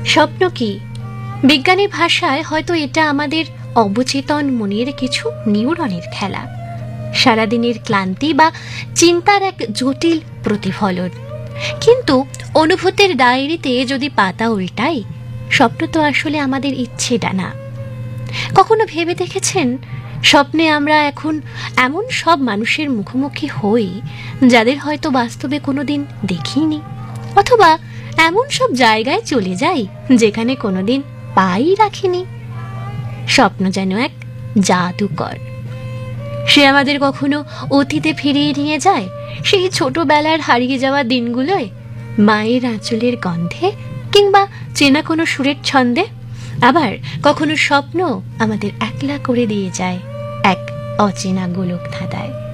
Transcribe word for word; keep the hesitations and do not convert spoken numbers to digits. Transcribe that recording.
স্বপ্ন কি? বিজ্ঞানের ভাষায় হয়তো এটা আমাদের অবচেতন মনের কিছু নিউরনের খেলা, সারাদিনের ক্লান্তি বা চিন্তার এক জটিল প্রতিফলন। কিন্তু অনুভূতির ডায়েরিতে যদি পাতা উল্টাই, স্বপ্ন তো আসলে আমাদের ইচ্ছেটা না। কখনো ভেবে দেখেছেন, স্বপ্নে আমরা এখন এমন সব মানুষের মুখোমুখি হই যাদের হয়তো বাস্তবে কোনোদিন দেখিনি, অথবা এমন সব জায়গায় চলে যাই যেখানে কোনোদিন পাই রাখিনি। স্বপ্ন যেন এক জাদুকর, সে আমাদের কখনো অতীতে ফিরিয়ে নিয়ে যায়, সেই ছোটবেলার হারিয়ে যাওয়া দিনগুলোয়, মায়ের আঁচলের গন্ধে কিংবা চেনা কোনো সুরের ছন্দে। আবার কখনো স্বপ্ন আমাদের একলা করে দিয়ে যায় এক অচেনা গোলক ধাঁধায়।